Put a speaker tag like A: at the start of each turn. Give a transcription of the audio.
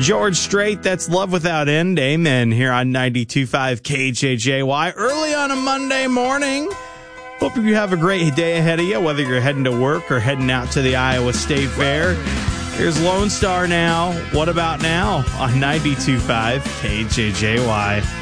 A: George Strait, that's Love Without End. Amen. Here on 92.5 KJJY. Early on a Monday morning. Hope you have a great day ahead of you, whether you're heading to work or heading out to the Iowa State Fair. Here's Lone Star now. What about now on 92.5 KJJY?